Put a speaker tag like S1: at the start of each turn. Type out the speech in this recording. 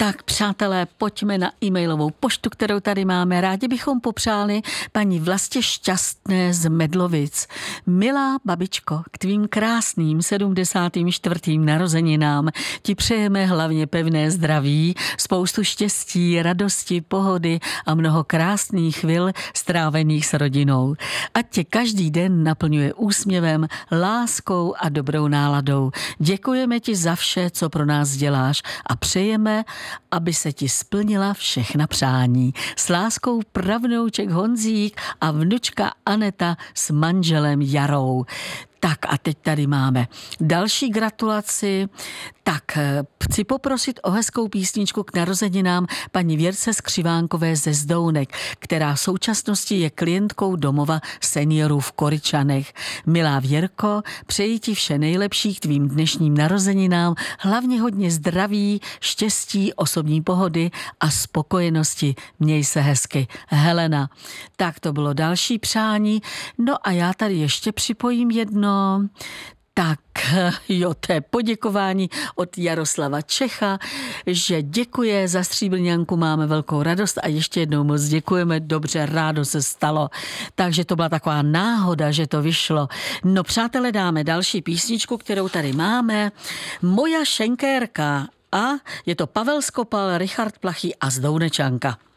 S1: Tak přátelé, pojďme na e-mailovou poštu, kterou tady máme. Rádi bychom popřáli paní Vlastě Šťastné z Medlovic. Milá babičko, k tvým krásným 74. narozeninám ti přejeme hlavně pevné zdraví, spoustu štěstí, radosti, pohody a mnoho krásných chvil strávených s rodinou. Ať tě každý den naplňuje úsměvem, láskou a dobrou náladou. Děkujeme ti za vše, co pro nás děláš a přejeme, aby se ti splnila všechna přání. S láskou pravnouček Honzík a vnučka Aneta s manželem Jarou. Tak a teď tady máme další gratulaci. Tak chci poprosit o hezkou písničku k narozeninám paní Věrce Skřivánkové ze Zdounek, která v současnosti je klientkou domova seniorů v Koryčanech. Milá Věrko, přeji ti vše nejlepší k tvým dnešním narozeninám, hlavně hodně zdraví, štěstí, osobní pohody a spokojenosti. Měj se hezky. Helena. Tak to bylo další přání. No a já tady ještě připojím jedno. Tak jo, to je poděkování od Jaroslava Čecha, že děkuje za stříbrňanku, máme velkou radost a ještě jednou moc děkujeme, dobře, rádo se stalo. Takže to byla taková náhoda, že to vyšlo. No přátelé, dáme další písničku, kterou tady máme. Moja šenkérka a je to Pavel Skopal, Richard Plachý a Zdounečanka.